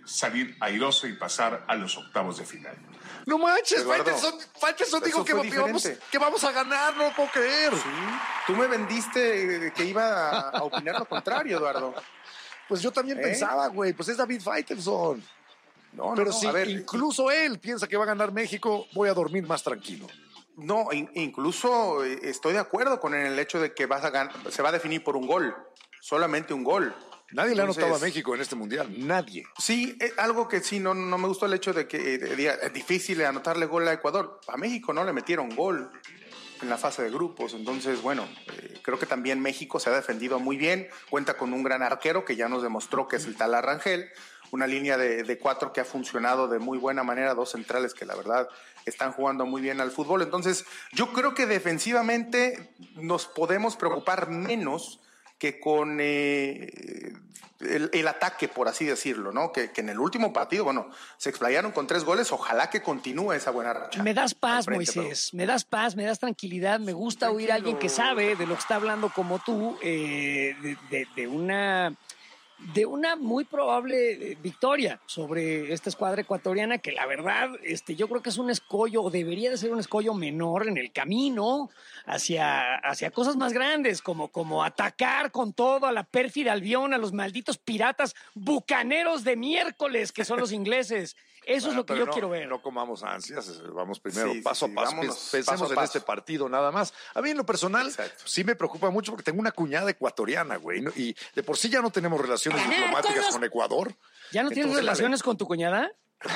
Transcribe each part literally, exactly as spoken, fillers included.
salir airoso y pasar a los octavos de final. No manches, Eduardo, Faitelson, Faitelson dijo que vamos, que vamos a ganar, no lo puedo creer. Sí, tú me vendiste que iba a, a opinar lo contrario, Eduardo. Pues yo también ¿Eh? pensaba, güey, pues es David Faitelson. No, Pero no, si a ver, incluso él piensa que va a ganar México, voy a dormir más tranquilo. No, in, incluso estoy de acuerdo con el hecho de que vas a ganar, se va a definir por un gol, solamente un gol. Nadie le ha Entonces, anotado a México en este mundial, nadie. Sí, eh, algo que sí, no, no me gustó el hecho de que eh, diga, es difícil anotarle gol a Ecuador. A México no le metieron gol en la fase de grupos, entonces, bueno, eh, creo que también México se ha defendido muy bien, cuenta con un gran arquero que ya nos demostró que es el tal Rangel, una línea de, de cuatro que ha funcionado de muy buena manera, dos centrales que la verdad están jugando muy bien al fútbol, entonces yo creo que defensivamente nos podemos preocupar menos que con eh, el, el ataque, por así decirlo, ¿no? Que, que en el último partido, bueno, se explayaron con tres goles, ojalá que continúe esa buena racha. Me das paz, frente, Moisés, pero... me das paz, me das tranquilidad, me gusta Tranquilo. oír a alguien que sabe de lo que está hablando como tú, eh, de, de, de una... de una muy probable victoria sobre esta escuadra ecuatoriana que la verdad este, yo creo que es un escollo, o debería de ser un escollo menor en el camino hacia, hacia cosas más grandes, como, como atacar con todo a la pérfida Albión, a los malditos piratas bucaneros de miércoles que son los ingleses. Eso Bueno, es lo que pero yo no, quiero ver. No comamos ansias, vamos primero Sí, paso sí, a paso, vámonos, pensemos paso a en paso. este partido nada más. A mí en lo personal Exacto. sí me preocupa mucho porque tengo una cuñada ecuatoriana, güey, ¿no? Y de por sí ya no tenemos relaciones Ah, diplomáticas todos- con Ecuador. ¿Ya no tienes Entonces, relaciones con tu cuñada?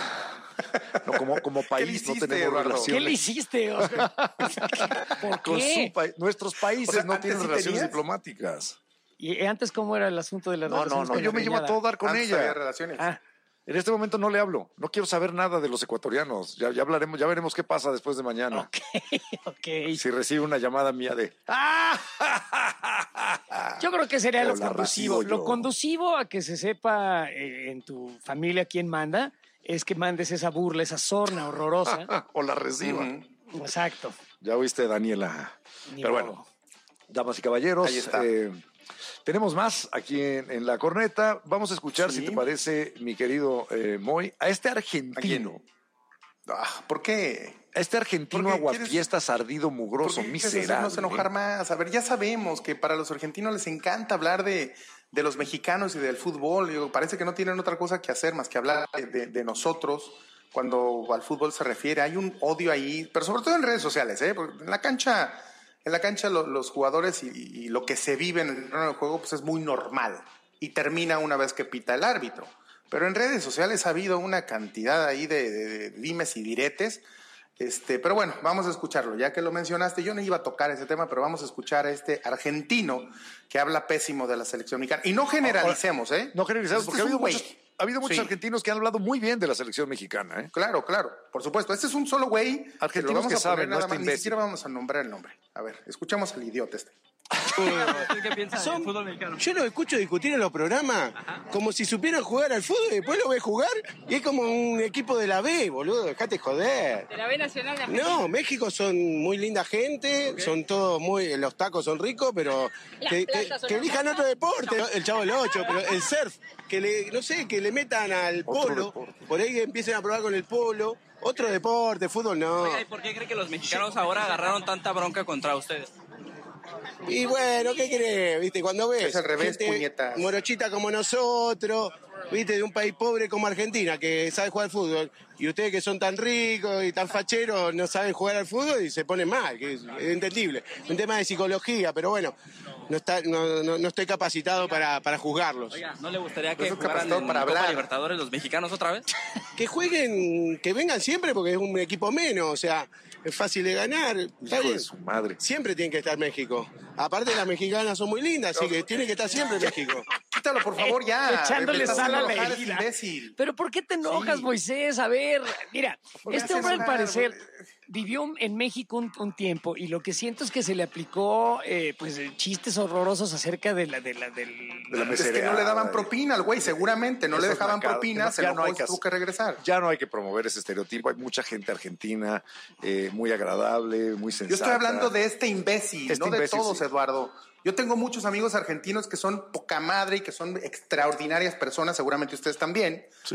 No, como, como le país no hiciste, tenemos Eduardo? relaciones. ¿Qué le hiciste, Oscar? ¿Por Con qué? su pa- nuestros países O sea, no ¿antes tienen sí relaciones tenías? diplomáticas. ¿Y antes cómo era el asunto de las No, no, relaciones no, con yo la me llevo a cuñada? todo dar con Antes ella. había relaciones. Ah, En este momento no le hablo. No quiero saber nada de los ecuatorianos. Ya, ya hablaremos, ya veremos qué pasa después de mañana. ok, ok. Si recibe una llamada mía de ¡Ah! Yo creo que sería O lo la conducivo. recibo yo. Lo conducivo a que se sepa eh, en tu familia quién manda es que mandes esa burla, esa sorna horrorosa. o la reciba. Ujú. Exacto. Ya oíste, Daniela. Ni Pero modo. bueno, damas y caballeros, Ahí está. eh, tenemos más aquí en, en la corneta. Vamos a escuchar, Sí. si te parece, mi querido eh, Moy, a este argentino. Ah, ¿por qué? A este argentino ¿Por qué aguafiestas, ardido, mugroso, ¿Por qué quieres miserable. hacernos enojar más? A ver, ya sabemos que para los argentinos les encanta hablar de, de los mexicanos y del fútbol. Digo, parece que no tienen otra cosa que hacer más que hablar de, de- de nosotros cuando al fútbol se refiere. Hay un odio ahí, pero sobre todo en redes sociales, ¿eh? Porque en la cancha, en la cancha lo- los jugadores y, y lo que se vive en el terreno del juego pues es muy normal y termina una vez que pita el árbitro. Pero en redes sociales ha habido una cantidad ahí de, de- de dimes y diretes. Este, pero bueno, vamos a escucharlo. Ya que lo mencionaste, yo no iba a tocar ese tema, pero vamos a escuchar a este argentino que habla pésimo de la selección mexicana. Y no generalicemos, ¿eh? No generalizamos, Este porque ha es habido un güey. muchos, ha habido muchos Sí. argentinos que han hablado muy bien de la selección mexicana, ¿eh? Claro, claro, por supuesto. Este es un solo güey. Argentinos lo vamos que a poner saben, no nada este más, Ni imbécil. siquiera vamos a nombrar el nombre. A ver, escuchamos al idiota este. ¿Qué piensas Son- del fútbol mexicano? Yo los escucho discutir en los programas como si supieran jugar al fútbol y después lo ves jugar y es como un equipo de la B, boludo, dejate joder. De la B Nacional de Argentina. No, México son muy linda gente, son todos muy, los tacos son ricos, pero Las que, que- playas son que elijan hermosas. otro deporte, ¿no? El Chavo del Ocho, pero el surf, que le, no sé, que le metan al Otro polo, deporte. por ahí empiecen a probar con el polo, otro deporte, fútbol no. Oiga, ¿y por qué cree que los mexicanos ahora agarraron tanta bronca contra ustedes? Y bueno, ¿qué crees? ¿Viste? Cuando ves Es al revés, gente puñetas. morochita como nosotros, ¿viste? De un país pobre como Argentina, que sabe jugar al fútbol, y ustedes que son tan ricos y tan facheros no saben jugar al fútbol y se ponen mal, que es, es entendible. Un tema de psicología, pero bueno, no, está, no, no, no estoy capacitado para, para juzgarlos. Oiga, ¿no le gustaría que Eso es jugaran capacitado en para Copa hablar. Libertadores los mexicanos otra vez? Que jueguen, que vengan siempre porque es un equipo menos, o sea, es fácil de ganar. Está Hijo bien. de su madre. Siempre tiene que estar México. Aparte las mexicanas son muy lindas, así que tiene que estar siempre México. Quítalo, por favor, ya. Echándole Me estás sal a haciendo la enojar, es herida. imbécil. Pero ¿por qué te enojas, Sí. Moisés? A ver, mira, ¿Por qué este haces hombre al una- parecer vivió en México un, un tiempo y lo que siento es que se le aplicó eh, pues chistes horrorosos acerca de la de la del De la Es que no le daban propina al güey, seguramente. No le Esas dejaban nacadas, propina, que no- se ya enojó no hay y que tuvo hacer. que regresar. Ya no hay que promover ese estereotipo. Hay mucha gente argentina eh, muy agradable, muy sensata. Yo estoy hablando de este imbécil, Este no de imbécil, todos, sí. Eduardo. Yo tengo muchos amigos argentinos que son poca madre y que son extraordinarias personas, seguramente ustedes también.